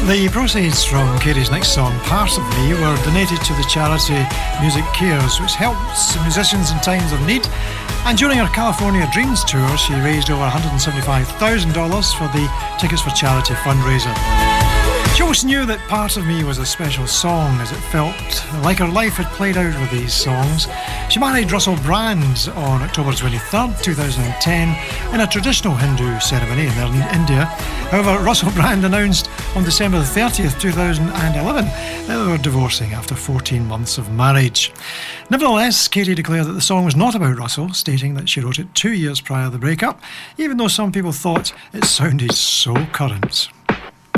The proceeds from Katie's next song, Part of Me, were donated to the charity Music Cares, which helps musicians in times of need. And during her California Dreams tour, she raised over $175,000 for the Tickets for Charity fundraiser. She always knew that Part of Me was a special song, as it felt like her life had played out with these songs. She married Russell Brand on October 23rd, 2010, in a traditional Hindu ceremony in India. However, Russell Brand announced on December 30th, 2011 that they were divorcing after 14 months of marriage. Nevertheless, Katie declared that the song was not about Russell, stating that she wrote it 2 years prior to the breakup, even though some people thought it sounded so current.